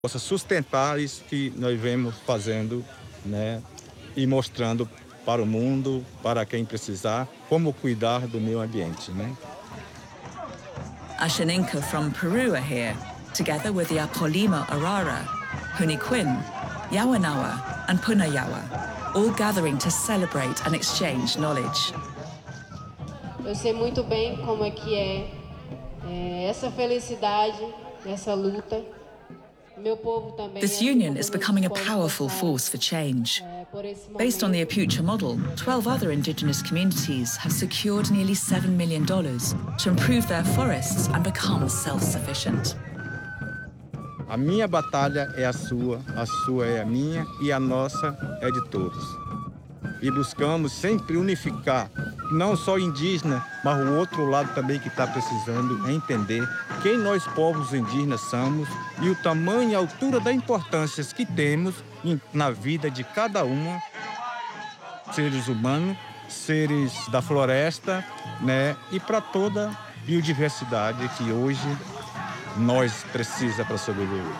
possa sustentar isso que nós vemos fazendo, né, e mostrando para o mundo, para quem precisar, como cuidar do meio ambiente, né? Ashaninka from Peru are here, together with the Apolima Arara, Huniquin, Yawanawa and Punayawa, all gathering to celebrate and exchange knowledge. Eu sei muito bem como é que essa felicidade, essa luta. This union is becoming a powerful force for change. Based on the Apucha model, 12 other indigenous communities have secured nearly $7 million to improve their forests and become self-sufficient. A minha batalha é a sua é a minha e a nossa é de todos. E buscamos sempre unificar, não só o indígena, mas o outro lado também que está precisando entender quem nós povos indígenas somos e o tamanho e a altura da importância que temos na vida de cada uma, seres humanos, seres da floresta, né? E para toda a biodiversidade que hoje nós precisamos para sobreviver.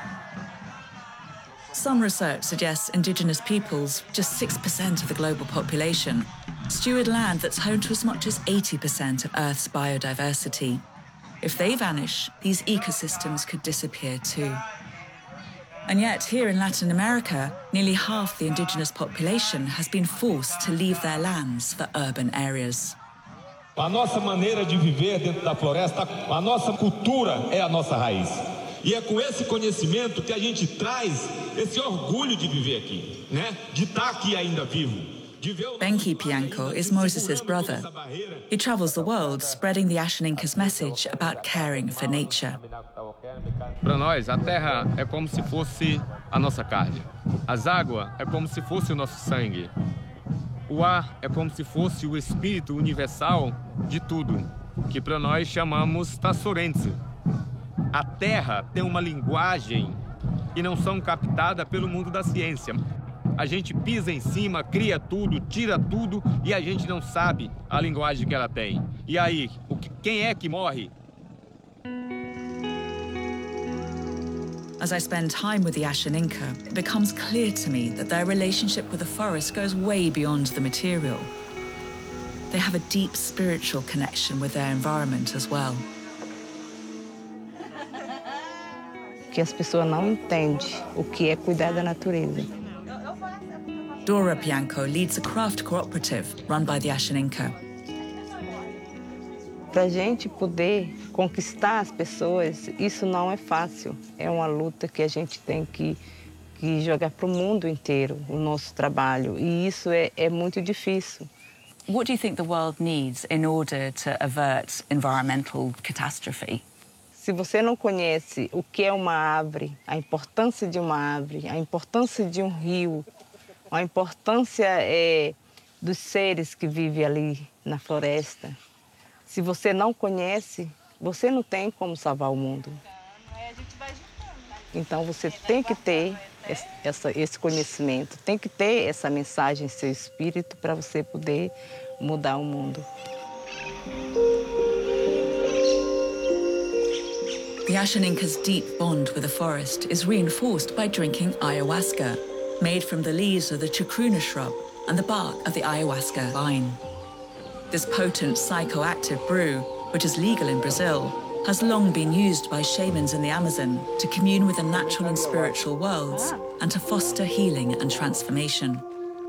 Some research suggests indigenous peoples, just 6% of the global population, steward land that's home to as much as 80% of Earth's biodiversity. If they vanish, these ecosystems could disappear too. And yet, here in Latin America, nearly half the indigenous population has been forced to leave their lands for urban areas. A nossa maneira de viver dentro da floresta, a nossa cultura é a nossa raiz. E é com esse conhecimento que a gente traz esse orgulho de viver aqui, né? De estar aqui ainda vivo. Benki Pianco is Moses' brother. He travels the world spreading the Ashaninka's message about caring for nature. Para nós, a terra é como se fosse a nossa carne. As águas é como se fosse o nosso sangue. O ar é como se fosse o espírito universal de tudo, que para nós chamamos Tassorense. A terra tem uma linguagem e não são captadas pelo mundo da ciência. A gente pisa em cima, cria tudo, tira tudo e a gente não sabe a linguagem que ela tem. E aí, quem é que morre? As I spend time with the Ashaninka, it becomes clear to me that their relationship with the forest goes way beyond the material. They have a deep spiritual connection with their environment as well. Que as pessoas não entendem o que é cuidar da natureza. Dora Pianco leads a craft cooperative run by the Ashaninka. Para a gente poder conquistar as pessoas, isso não é fácil. É uma luta que a gente tem que jogar para o mundo inteiro, o nosso trabalho. E isso é muito difícil. What do you think the world needs in order to avert environmental catastrophe? Se você não conhece o que é uma árvore, a importância de uma árvore, a importância de um rio, a importância dos seres que vivem ali na floresta, se você não conhece, você não tem como salvar o mundo. Então você tem que ter esse conhecimento, tem que ter essa mensagem em seu espírito para você poder mudar o mundo. The Ashaninka's deep bond with the forest is reinforced by drinking ayahuasca, made from the leaves of the chacruna shrub and the bark of the ayahuasca vine. This potent psychoactive brew, which is legal in Brazil, has long been used by shamans in the Amazon to commune with the natural and spiritual worlds and to foster healing and transformation.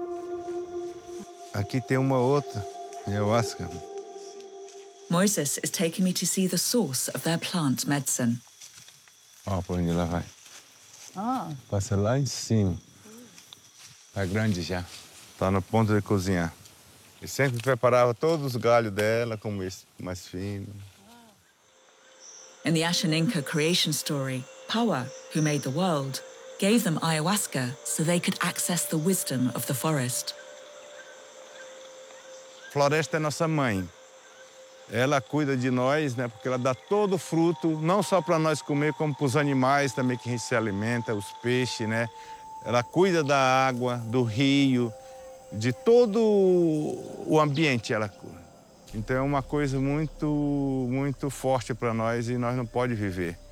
Aqui tem uma outra, ayahuasca. Moses is taking me to see the source of their plant medicine. Ó, por onde ela vai. Passa lá em cima. Tá grande já. Tá no ponto de cozinhar. E sempre preparava todos os galhos dela como esse, mais fino. In the Ashaninka creation story, Pawa, who made the world, gave them ayahuasca so they could access the wisdom of the forest. Floresta é nossa mãe. Ela cuida de nós, né? Porque ela dá todo o fruto, não só para nós comer, como para os animais também que a gente se alimenta, os peixes, né? Ela cuida da água, do rio, de todo o ambiente ela cuida. Então é uma coisa muito forte para nós e nós não podemos viver